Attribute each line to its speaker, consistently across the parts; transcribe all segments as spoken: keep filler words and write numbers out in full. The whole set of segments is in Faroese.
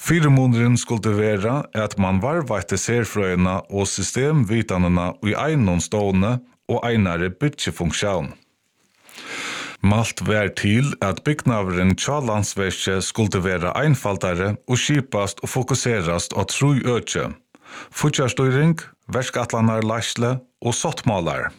Speaker 1: Fyremåneden skulle være at man varvette serfrøyene og systemvitanene i egnon stående og einare bytjefunksjon. Malt vær til at byggnaveren tjalandsverket skulle være einfaldare og skipast og fokuserast av tru økje, futjarstøyring, verskatlanar lasle og sottmalar.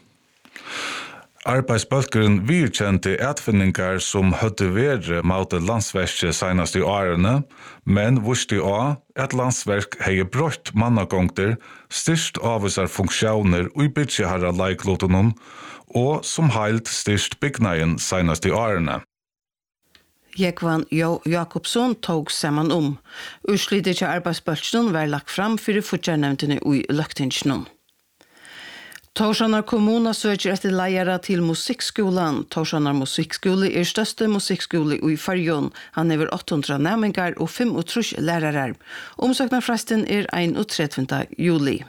Speaker 1: Arbeidsbølgeren virkjente etfinningar som høtte være mot landsverket senast i årene, men vurste også at landsverk hei brøtt mannagongter, styrst avvisar funksjoner og i bytjeharra leiklotonen, og som heilt styrst byggnaden senast i årene.
Speaker 2: Jekvan Jo Jakobsson tog saman om. Urslitet til arbeidsbølgeren var lagt fram for futjarnevntene i løgtingsjonen. Torsanar kommuna søker etter leiere til musikkskolan. Torsanar musikkskole er største musikkskole i Färjön. Han hever åtte hundre nærmengar og tjuefem lærere. Omsøknarfresten er einogtrettende juli.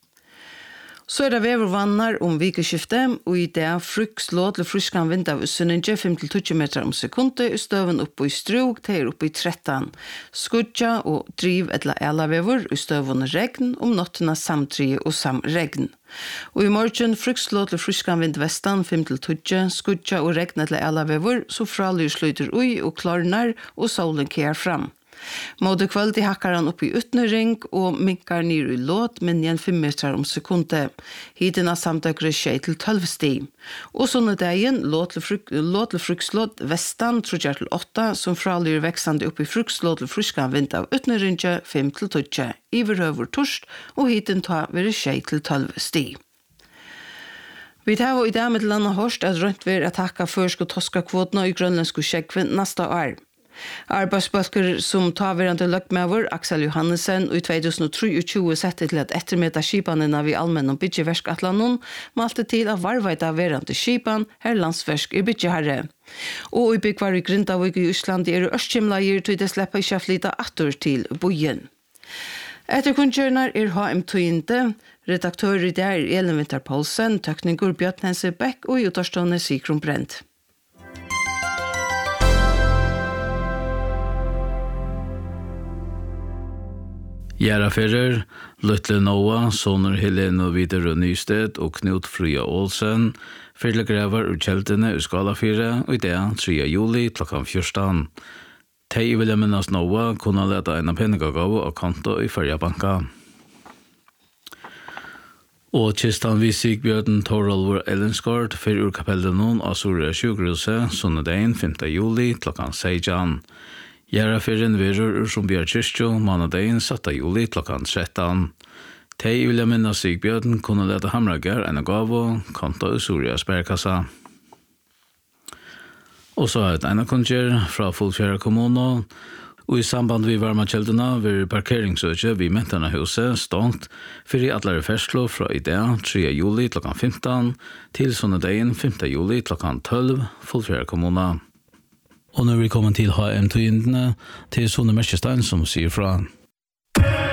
Speaker 2: Så er det vevervannar om vikeskiftet, og i det frukslå til fryskan vind av Sunninge fem til tjue meter om sekundet, i støven oppe i strug til oppe i tretton. Skudja og driv etla elavever, i støven regn, om nottena samtri og samregn. Og i morgen frukslå til fryskan vind vestan fem til tjue, skudja og regn etla elavever, så fralig sluter ui og klarnar, og solen kjer fram. Måde kvöldi hakkar han upp i utnøring og minkar nir i låt, men igjen fem meter om sekundet. Hiten av samtøkere skje til tolv sti. Og sånne dagen låt til frukslåt vestan trudjar til åtta, som fralir veksande upp i frukslåt til fryskan vind av utnøringe fem til tjue. Iverhøver torst, og hiten ta vire skje til tolv sti. Vi tar i dag med landa hørst at rundt vir at hakka førsk og toska kvotene i grønlandsk skjeggvind neste år. Arbeidsbølger som taverande løgmøver, Aksel Johannesen, og i tjuetusen og tjuetre sette til at ettermeta skipanene vi allmenn om byggjeverskatlanon, malte til av varveita verande skipan, her landsversk i byggjeherre. Og i byggvar i Grindavik i Østland er ørskimleier til det slipper ikke flyta atter til bojen. Etter kunnkjørnar er H M Tøyinde, redaktør i der Elin Vinter Poulsen, tøkningur Bjørn Hense Bæk og Jotarstående Sigrun Brent.
Speaker 3: Gjeraferer, Løtle Noah, Soner Helene Videre Nysted og Knut Frya Olsen, fyrlegrever ur kjeltene i Skalafire, og i det tredje juli klokkan fjorton. Tei vil jeg minnes Noah kunne lete en pennegagave og konto i Färjabanka. Og kistan vi Sigbjørn Torolvor Ellenskort for ur kapellenon av Soria sjukhuset, sonnedein femte juli klokkan seksten. Gjeraferien verur ur Sundbyar kyrkjo, manadagen sjette juli klokkan tretton. Tei vil jeg minne Sigbjørn kunne lete hamrager en gavo, konto i Soria sperkassa. Og så er et ene konjer fra Fullfjæra kommune, og i samband vi varmakjeldene vil parkeringsøkje vi Mentarna huset stångt for i atlare ferslo fra i dag tredje juli klokkan femton til sonnedagen femte juli klokkan tolv, Fullfjæra kommune. Og nå er vi kommet til H M Tøyindene til Sonne Merkestein som sier fra.